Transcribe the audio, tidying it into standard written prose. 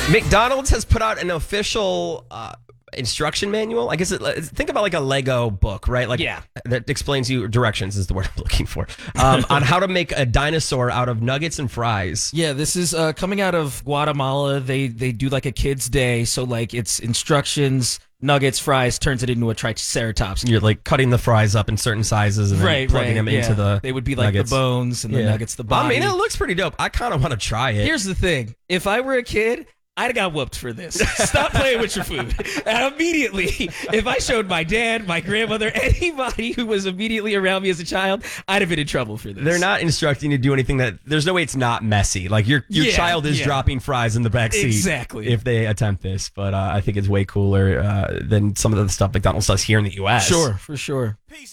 McDonald's has put out an official instruction manual. I guess think about like a Lego book, right? Like that explains you directions is the word I'm looking for on how to make a dinosaur out of nuggets and fries. Yeah, this is coming out of Guatemala. They do like a kids' day, so like it's instructions, nuggets, fries, turns it into a triceratops. And you're like cutting the fries up in certain sizes and then plugging them into the They would be like nuggets. the bones and the nuggets, the body. I mean, it looks pretty dope. I kind of want to try it. Here's the thing. If I were a kid, I'd have got whooped for this. Stop playing with your food. And immediately, if I showed my dad, my grandmother, anybody who was immediately around me as a child, I'd have been in trouble for this. They're not instructing you to do anything that there's no way it's not messy. Like your child is dropping fries in the back seat exactly if they attempt this. But I think it's way cooler than some of the stuff McDonald's does here in the U.S. Sure, for sure. Peace